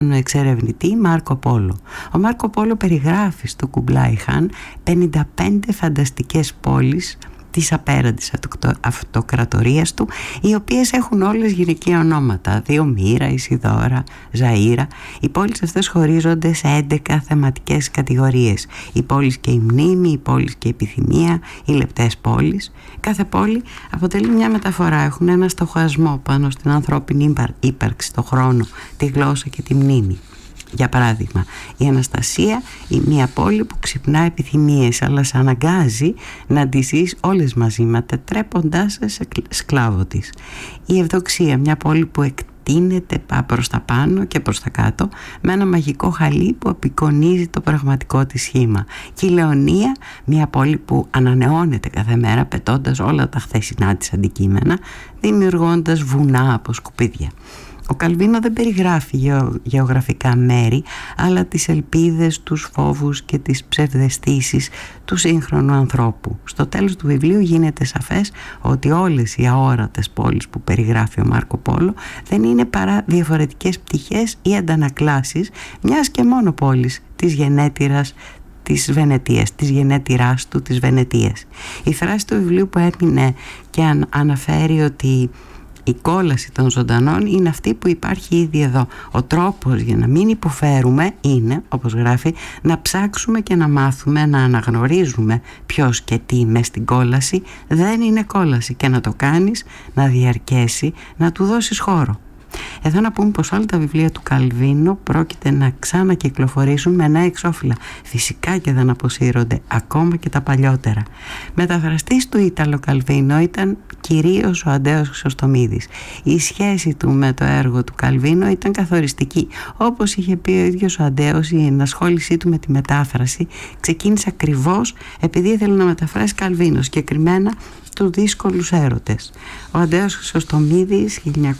εξερευνητή Μάρκο Πόλο. Ο Μάρκο Πόλο περιγράφει στο Κουμπλάι Χάν 55 φανταστικές πόλεις της απέραντης αυτοκρατορίας του, οι οποίες έχουν όλες γυναικεία ονόματα: Διομήρα, Ισιδώρα, Ζαΐρα. Οι πόλεις αυτές χωρίζονται σε 11 θεματικές κατηγορίες: οι πόλεις και η μνήμη, οι πόλεις και η επιθυμία, οι λεπτές πόλεις. Κάθε πόλη αποτελεί μια μεταφορά, έχουν ένα στοχασμό πάνω στην ανθρώπινη ύπαρξη, το χρόνο, τη γλώσσα και τη μνήμη. Για παράδειγμα, η Αναστασία, μια πόλη που ξυπνά επιθυμίες, αλλά σε αναγκάζει να τις ζεις όλες μαζί, μετατρέποντάς σε σκλάβο της. Η Ευδοξία, μια πόλη που εκτείνεται προς τα πάνω και προς τα κάτω με ένα μαγικό χαλί που απεικονίζει το πραγματικό της σχήμα. Και η Λεωνία, μια πόλη που ανανεώνεται κάθε μέρα πετώντας όλα τα χθεσινά της αντικείμενα, δημιουργώντας βουνά από σκουπίδια. Ο Καλβίνο δεν περιγράφει γεωγραφικά μέρη, αλλά τις ελπίδες, τους φόβους και τις ψευδαισθήσεις του σύγχρονου ανθρώπου. Στο τέλος του βιβλίου γίνεται σαφές ότι όλες οι αόρατες πόλεις που περιγράφει ο Μάρκο Πόλο δεν είναι παρά διαφορετικές πτυχές ή αντανακλάσεις μιας και μόνο πόλης της γενέτειρας της Βενετίας, της γενέτειράς του της Βενετίας. Η φράση του βιβλίου που έμεινε και αναφέρει ότι η κόλαση των ζωντανών είναι αυτή που υπάρχει ήδη εδώ. Ο τρόπος για να μην υποφέρουμε είναι, όπως γράφει, να ψάξουμε και να μάθουμε να αναγνωρίζουμε ποιος και τι μες στην κόλαση δεν είναι κόλαση και να το κάνεις να διαρκέσει, να του δώσεις χώρο. Εδώ να πούμε πως όλα τα βιβλία του Καλβίνο πρόκειται να ξανακυκλοφορήσουν με νέα εξώφυλλα. Φυσικά και δεν αποσύρονται ακόμα και τα παλιότερα. Μεταφραστής του Ίταλο Καλβίνο ήταν κυρίως ο Αντέος Χρυσοστομίδης. Η σχέση του με το έργο του Καλβίνο ήταν καθοριστική. Όπως είχε πει ο ίδιος ο Αντέος, η ενασχόλησή του με τη μετάφραση ξεκίνησε ακριβώς επειδή ήθελε να μεταφράσει Καλβίνο, συγκεκριμένα τους δύσκολους έρωτες. Ο Αντέος Χρυσοστομίδης,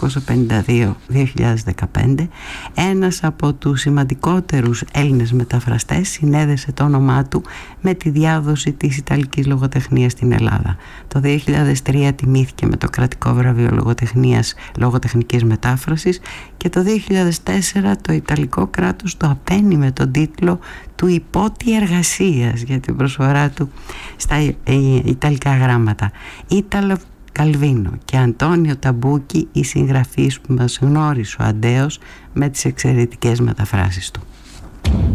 1952-2015, ένας από τους σημαντικότερους Έλληνες μεταφραστές, συνέδεσε το όνομά του με τη διάδοση της Ιταλικής λογοτεχνίας στην Ελλάδα. Το 2003 τιμήθηκε με το κρατικό βραβείο λογοτεχνικής μετάφρασης και το 2004 το Ιταλικό κράτος το απένει με τον τίτλο του υπότη εργασίας για την προσφορά του στα Ιταλικά γράμματα. Ίταλο Καλβίνο και Αντώνιο Ταμπούκι, οι συγγραφείς που μας γνώρισε ο Αντέος με τις εξαιρετικές μεταφράσεις του.